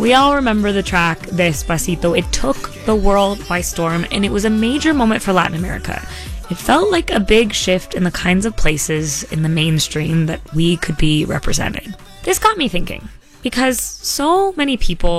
We all remember the track Despacito. It took the world by storm, and it was a major moment for Latin America. It felt like a big shift in the kinds of places in the mainstream that we could be represented. This got me thinking, because so many people